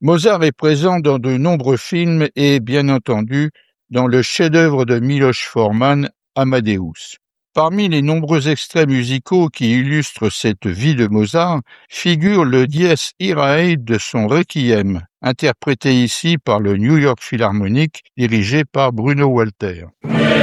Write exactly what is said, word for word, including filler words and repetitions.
Mozart est présent dans de nombreux films et, bien entendu, dans le chef-d'œuvre de Miloš Forman, Amadeus. Parmi les nombreux extraits musicaux qui illustrent cette vie de Mozart, figure le Dies Irae de son Requiem, interprété ici par le New York Philharmonic, dirigé par Bruno Walter.